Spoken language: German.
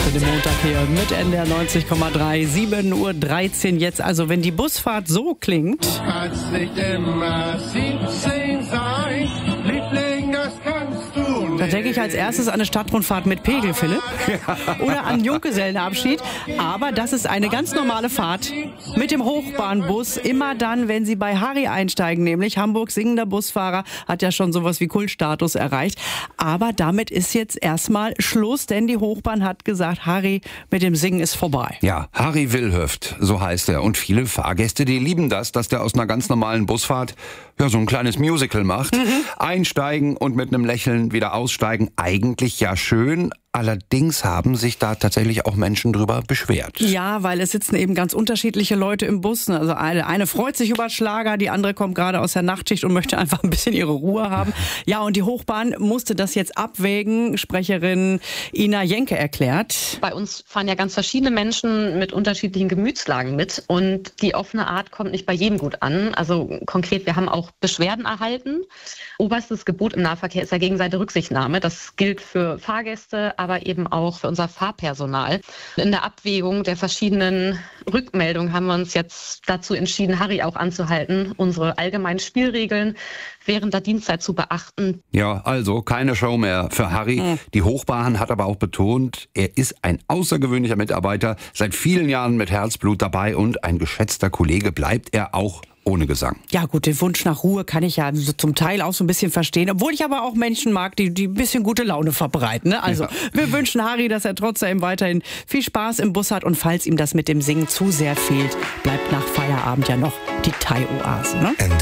für den Montag hier mit NDR 90,3, 7:13 Uhr jetzt. Also wenn die Busfahrt so klingt... Kannst nicht immer 17 sein, Liebling, das kannst du nicht. Da denke ich als erstes an eine Stadtrundfahrt mit Pegel, Philipp. Oder an Junggesellenabschied. Aber das ist eine ganz normale Fahrt mit dem Hochbahnbus. Immer dann, wenn Sie bei Harry einsteigen, nämlich Hamburg singender Busfahrer, hat ja schon sowas wie Kultstatus erreicht. Aber damit ist jetzt erstmal Schluss, denn die Hochbahn hat gesagt, Harry, mit dem Singen ist vorbei. Ja, Harry Wilhöft, so heißt er. Und viele Fahrgäste, die lieben das, dass der aus einer ganz normalen Busfahrt ja so ein kleines Musical macht. Einsteigen und mit einem Lächeln wieder aussteigen. Eigentlich ja schön. Allerdings haben sich da tatsächlich auch Menschen drüber beschwert. Ja, weil es sitzen eben ganz unterschiedliche Leute im Bus. Also eine freut sich über Schlager, die andere kommt gerade aus der Nachtschicht und möchte einfach ein bisschen ihre Ruhe haben. Ja, und die Hochbahn musste das jetzt abwägen. Sprecherin Ina Jenke erklärt. Bei uns fahren ja ganz verschiedene Menschen mit unterschiedlichen Gemütslagen mit. Und die offene Art kommt nicht bei jedem gut an. Also konkret, wir haben auch Beschwerden erhalten. Oberstes Gebot im Nahverkehr ist ja gegenseitige Rücksichtnahme. Das gilt für Fahrgäste, aber eben auch für unser Fahrpersonal. In der Abwägung der verschiedenen Rückmeldungen haben wir uns jetzt dazu entschieden, Harry auch anzuhalten, unsere allgemeinen Spielregeln während der Dienstzeit zu beachten. Ja, also keine Show mehr für Harry. Die Hochbahn hat aber auch betont, er ist ein außergewöhnlicher Mitarbeiter, seit vielen Jahren mit Herzblut dabei und ein geschätzter Kollege bleibt er auch ohne Gesang. Ja gut, den Wunsch nach Ruhe kann ich ja so zum Teil auch so ein bisschen verstehen, obwohl ich aber auch Menschen mag, die ein bisschen gute Laune verbreiten. Ne? Also wir wünschen Harry, dass er trotzdem weiterhin viel Spaß im Bus hat und falls ihm das mit dem Singen zu sehr fehlt, bleibt nach Feierabend ja noch die Thai-Oase. Ne?